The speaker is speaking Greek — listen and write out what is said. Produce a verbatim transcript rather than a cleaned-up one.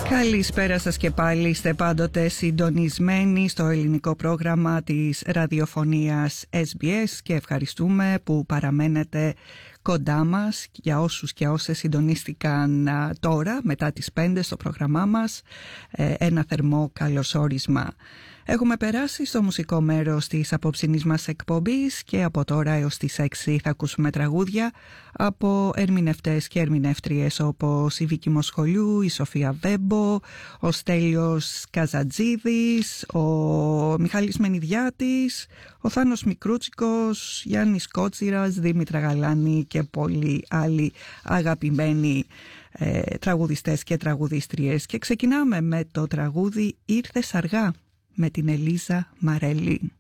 Καλησπέρα σας και πάλι. Είστε πάντοτε συντονισμένοι στο ελληνικό πρόγραμμα της ραδιοφωνίας ες μπι ες και ευχαριστούμε που παραμένετε κοντά μας. Για όσους και όσες συντονίστηκαν τώρα μετά τις πέντε στο πρόγραμμά μας, ένα θερμό καλωσόρισμα. Έχουμε περάσει στο μουσικό μέρος της απόψινής μας εκπομπής και από τώρα έως τις έξι θα ακούσουμε τραγούδια από ερμηνευτές και ερμηνεύτριες όπως η Βίκη Μοσχολιού, η Σοφία Βέμπο, ο Στέλιος Καζατζίδης, ο Μιχάλης Μενιδιάτης, ο Θάνος Μικρούτσικος, Γιάννης Κότσιρας, Δήμητρα Γαλάνη και πολλοί άλλοι αγαπημένοι ε, τραγουδιστές και τραγουδίστριες. Και ξεκινάμε με το τραγούδι «Ήρθες αργά» με την Ελίζα Μαρέλη.